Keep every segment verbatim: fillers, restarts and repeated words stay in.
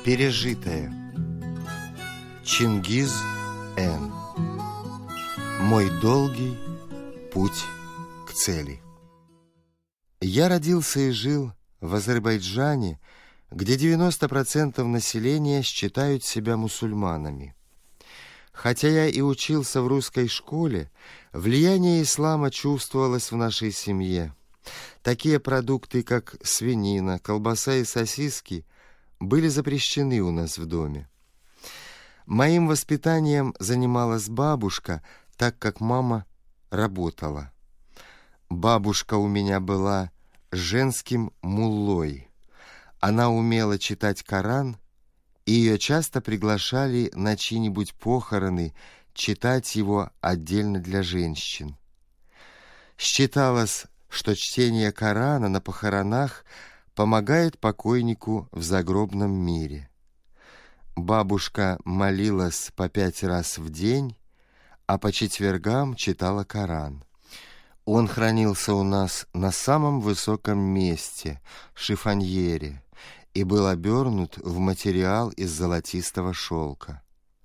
Пережитое. Чингиз Н. Мой долгий путь к цели. Я родился и жил в Азербайджане, где девяносто процентов населения считают себя мусульманами. Хотя я и учился в русской школе, влияние ислама чувствовалось в нашей семье. Такие продукты, как свинина, колбаса и сосиски, были запрещены у нас в доме. Моим воспитанием занималась бабушка, так как мама работала. Бабушка у меня была женским муллой. Она умела читать Коран, и ее часто приглашали на чьи-нибудь похороны читать его отдельно для женщин. Считалось, что чтение Корана на похоронах помогает покойнику в загробном мире. Бабушка молилась по пять раз в день, а по четвергам читала Коран. Он хранился у нас на самом высоком месте, в шифоньере, и был обернут в материал из золотистого шелка.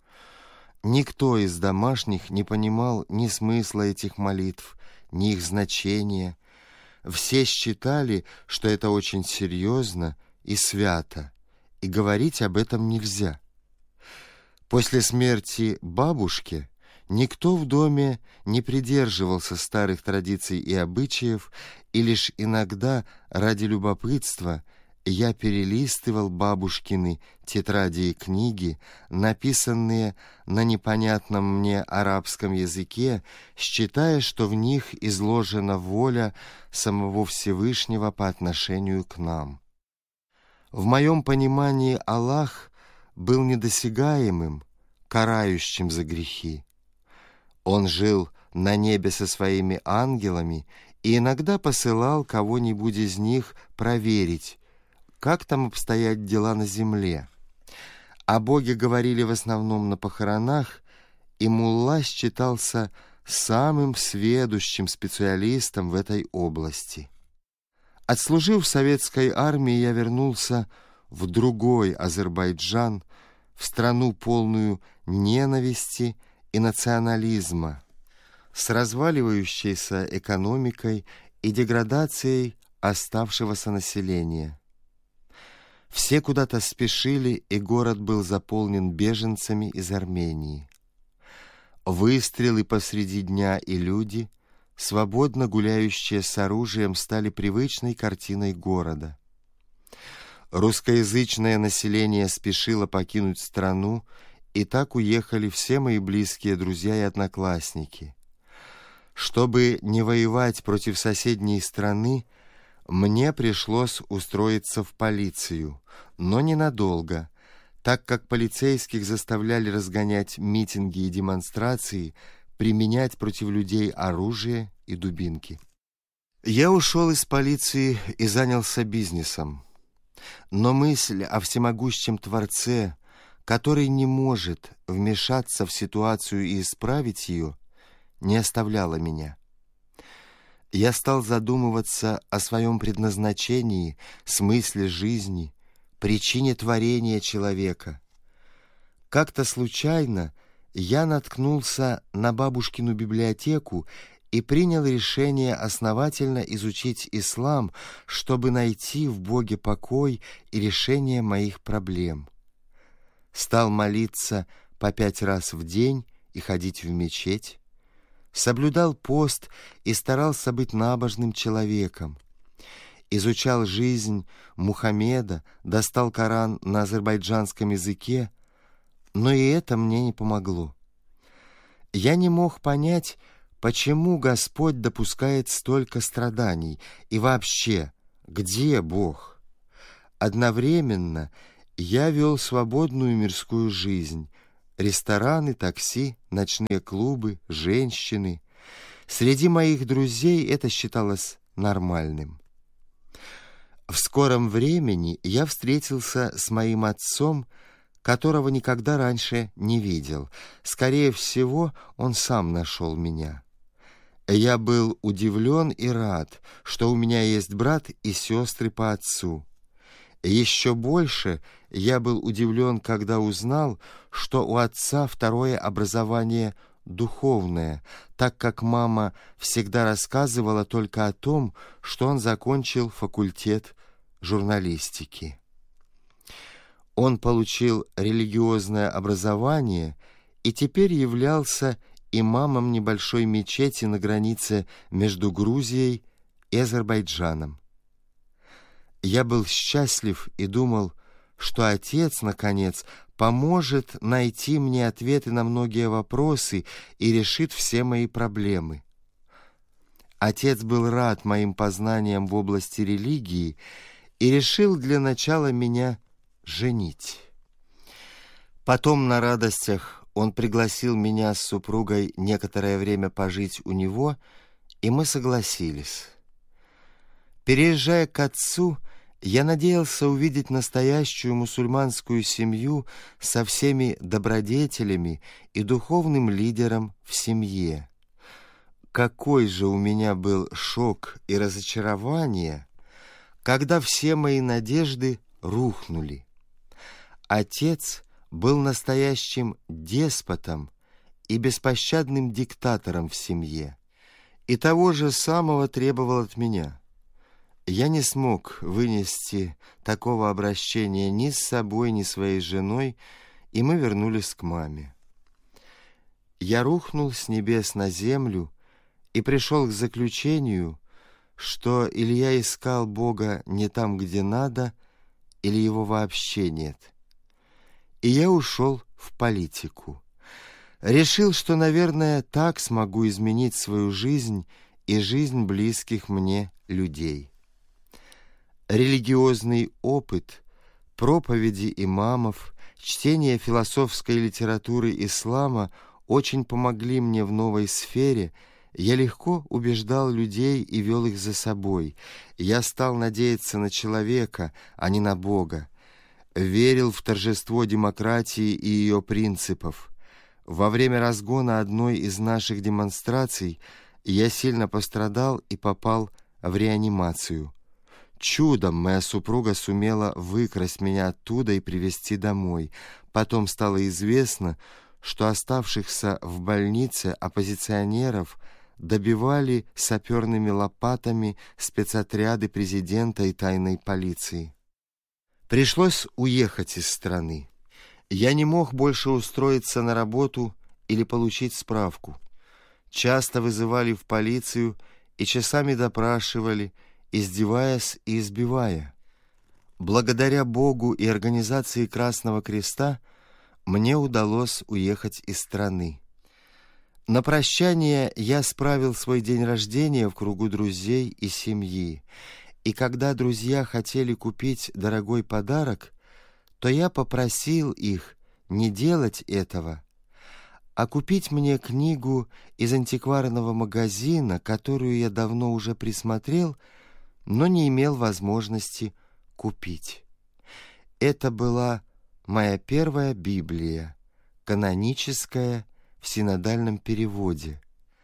Никто из домашних не понимал ни смысла этих молитв, ни их значения. Все считали, что это очень серьезно и свято, и говорить об этом нельзя. После смерти бабушки никто в доме не придерживался старых традиций и обычаев, и лишь иногда ради любопытства я перелистывал бабушкины тетради и книги, написанные на непонятном мне арабском языке, считая, что в них изложена воля самого Всевышнего по отношению к нам. В моем понимании Аллах был недосягаемым, карающим за грехи. Он жил на небе со своими ангелами и иногда посылал кого-нибудь из них проверить, как там обстоят дела на земле. О Боге говорили в основном на похоронах, и мулла считался самым сведущим специалистом в этой области. Отслужив в советской армии, я вернулся в другой Азербайджан, в страну полную ненависти и национализма, с разваливающейся экономикой и деградацией оставшегося населения. Все куда-то спешили, и город был заполнен беженцами из Армении. Выстрелы посреди дня и люди, свободно гуляющие с оружием, стали привычной картиной города. Русскоязычное население спешило покинуть страну, и так уехали все мои близкие друзья и одноклассники. Чтобы не воевать против соседней страны, мне пришлось устроиться в полицию, но ненадолго, так как полицейских заставляли разгонять митинги и демонстрации, применять против людей оружие и дубинки. Я ушел из полиции и занялся бизнесом. Но мысль о всемогущем Творце, который не может вмешаться в ситуацию и исправить ее, не оставляла меня. Я стал задумываться о своем предназначении, смысле жизни, причине творения человека. Как-то случайно я наткнулся на бабушкину библиотеку и принял решение основательно изучить ислам, чтобы найти в Боге покой и решение моих проблем. Стал молиться по пять раз в день и ходить в мечеть. Соблюдал пост и старался быть набожным человеком. Изучал жизнь Мухаммеда, достал Коран на азербайджанском языке, но и это мне не помогло. Я не мог понять, почему Господь допускает столько страданий, и вообще, где Бог? Одновременно я вел свободную мирскую жизнь. Рестораны, такси, ночные клубы, женщины. Среди моих друзей это считалось нормальным. В скором времени я встретился с моим отцом, которого никогда раньше не видел. Скорее всего, он сам нашел меня. Я был удивлен и рад, что у меня есть брат и сестры по отцу. Еще больше я был удивлен, когда узнал, что у отца второе образование духовное, так как мама всегда рассказывала только о том, что он закончил факультет журналистики. Он получил религиозное образование и теперь являлся имамом небольшой мечети на границе между Грузией и Азербайджаном. Я был счастлив и думал, что отец, наконец, поможет найти мне ответы на многие вопросы и решит все мои проблемы. Отец был рад моим познаниям в области религии и решил для начала меня женить. Потом на радостях он пригласил меня с супругой некоторое время пожить у него, и мы согласились. Переезжая к отцу, я надеялся увидеть настоящую мусульманскую семью со всеми добродетелями и духовным лидером в семье. Какой же у меня был шок и разочарование, когда все мои надежды рухнули. Отец был настоящим деспотом и беспощадным диктатором в семье, и того же самого требовал от меня. Я не смог вынести такого обращения ни с собой, ни своей женой, и мы вернулись к маме. Я рухнул с небес на землю и пришел к заключению, что или я искал Бога не там, где надо, или его вообще нет. И я ушел в политику. Решил, что, наверное, так смогу изменить свою жизнь и жизнь близких мне людей. Религиозный опыт, проповеди имамов, чтение философской литературы ислама очень помогли мне в новой сфере. Я легко убеждал людей и вел их за собой. Я стал надеяться на человека, а не на Бога. Верил в торжество демократии и ее принципов. Во время разгона одной из наших демонстраций я сильно пострадал и попал в реанимацию. Чудом моя супруга сумела выкрасть меня оттуда и привезти домой. Потом стало известно, что оставшихся в больнице оппозиционеров добивали саперными лопатами спецотряды президента и тайной полиции. Пришлось уехать из страны. Я не мог больше устроиться на работу или получить справку. Часто вызывали в полицию и часами допрашивали, издеваясь и избивая. Благодаря Богу и организации Красного Креста мне удалось уехать из страны. На прощание я справил свой день рождения в кругу друзей и семьи, и когда друзья хотели купить дорогой подарок, то я попросил их не делать этого, а купить мне книгу из антикварного магазина, которую я давно уже присмотрел, но не имел возможности купить. Это была моя первая Библия, каноническая, в синодальном переводе.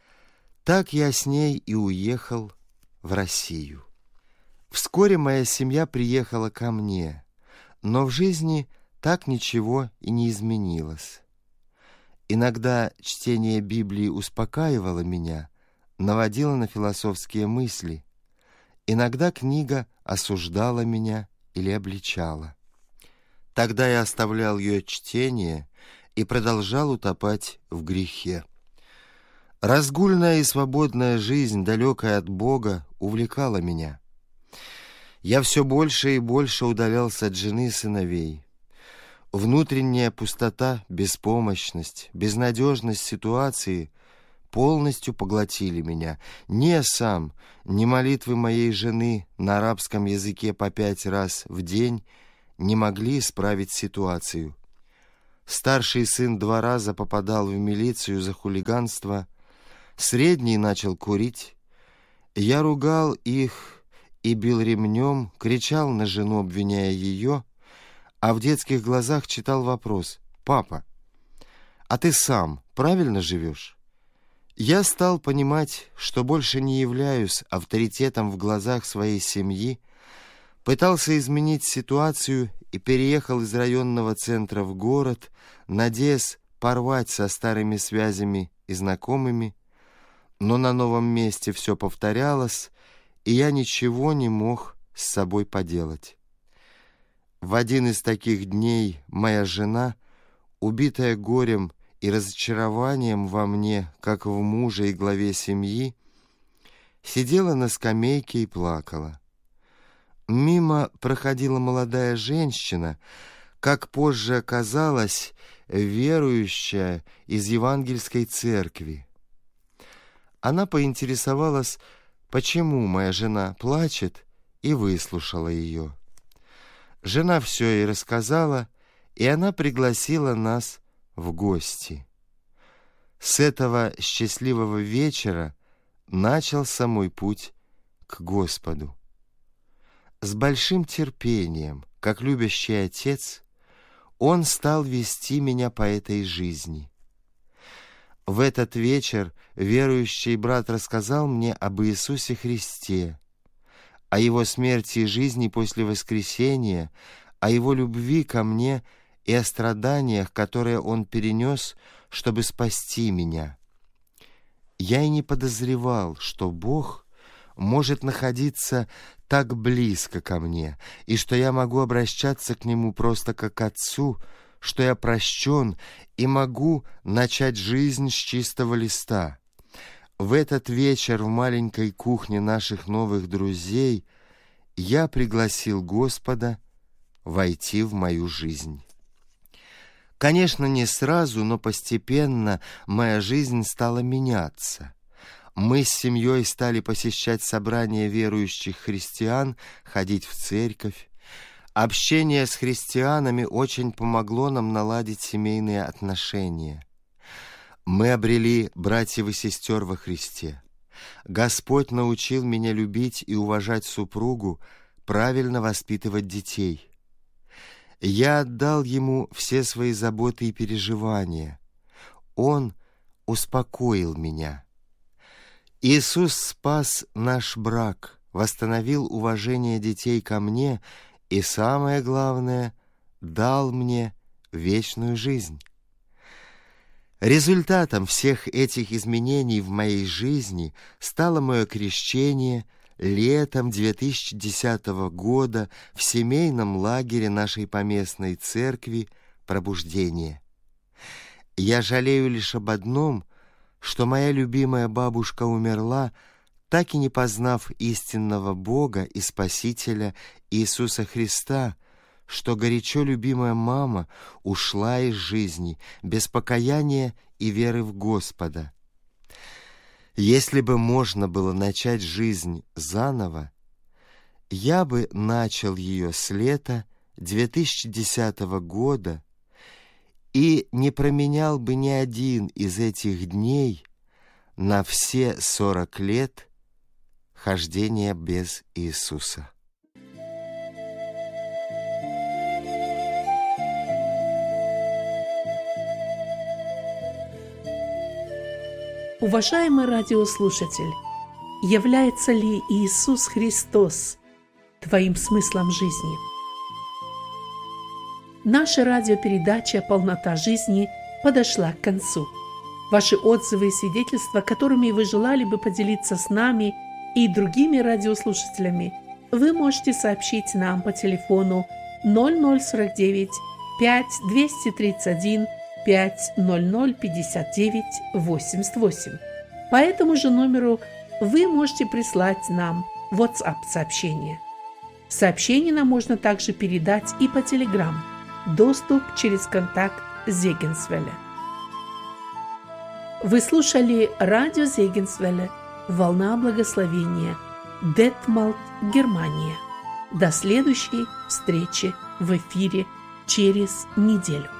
Так я с ней и уехал в Россию. Вскоре моя семья приехала ко мне, но в жизни так ничего и не изменилось. Иногда чтение Библии успокаивало меня, наводило на философские мысли. Иногда книга осуждала меня или обличала. Тогда я оставлял ее чтение и продолжал утопать в грехе. Разгульная и свободная жизнь, далекая от Бога, увлекала меня. Я все больше и больше удалялся от жены и сыновей. Внутренняя пустота, беспомощность, безнадежность ситуации полностью поглотили меня. Ни я сам, ни молитвы моей жены на арабском языке по пять раз в день не могли исправить ситуацию. Старший сын два раза попадал в милицию за хулиганство, средний начал курить. Я ругал их и бил ремнем, кричал на жену, обвиняя ее, а в детских глазах читал вопрос: «Папа, а ты сам правильно живешь?» Я стал понимать, что больше не являюсь авторитетом в глазах своей семьи, Пытался изменить ситуацию и переехал из районного центра в город, надеясь порвать со старыми связями и знакомыми, но на новом месте все повторялось, и я ничего не мог с собой поделать. В один из таких дней моя жена, убитая горем и разочарованием во мне, как в муже и главе семьи, сидела на скамейке и плакала. Мимо проходила молодая женщина, как позже оказалось, верующая из евангельской церкви. Она поинтересовалась, почему моя жена плачет, и выслушала ее. Жена все ей рассказала, и она пригласила нас в гости. С этого счастливого вечера начался мой путь к Господу. С большим терпением, как любящий отец, Он стал вести меня по этой жизни. В этот вечер верующий брат рассказал мне об Иисусе Христе, о Его смерти и жизни после воскресения, о Его любви ко мне и о страданиях, которые Он перенес, чтобы спасти меня. Я и не подозревал, что Бог может находиться так близко ко мне, и что я могу обращаться к Нему просто как к Отцу, что я прощен и могу начать жизнь с чистого листа. В этот вечер в маленькой кухне наших новых друзей я пригласил Господа войти в мою жизнь. Конечно, не сразу, но постепенно моя жизнь стала меняться. Мы с семьей стали посещать собрания верующих христиан, ходить в церковь. Общение с христианами очень помогло нам наладить семейные отношения. Мы обрели братьев и сестер во Христе. Господь научил меня любить и уважать супругу, правильно воспитывать детей. Я отдал Ему все свои заботы и переживания. Он успокоил меня. Иисус спас наш брак, восстановил уважение детей ко мне и, самое главное, дал мне вечную жизнь. Результатом всех этих изменений в моей жизни стало мое крещение летом две тысячи десятого года в семейном лагере нашей поместной церкви «Пробуждение». Я жалею лишь об одном, что моя любимая бабушка умерла, так и не познав истинного Бога и Спасителя Иисуса Христа, что горячо любимая мама ушла из жизни без покаяния и веры в Господа. Если бы можно было начать жизнь заново, я бы начал ее с лета две тысячи десятого года и не променял бы ни один из этих дней на все сорок лет хождения без Иисуса. Уважаемый радиослушатель, является ли Иисус Христос твоим смыслом жизни? Наша радиопередача «Полнота жизни» подошла к концу. Ваши отзывы и свидетельства, которыми вы желали бы поделиться с нами и другими радиослушателями, вы можете сообщить нам по телефону ноль ноль сорок девять пять двести тридцать один пять ноль ноль пятьдесят девять восемьдесят восемь. По этому же номеру вы можете прислать нам WhatsApp-сообщение. Сообщение нам можно также передать и по Telegram. Доступ через контакт Зегенсвелле. Вы слушали радио Зегенсвелле «Волна благословения», Детмалт, Германия. До следующей встречи в эфире через неделю.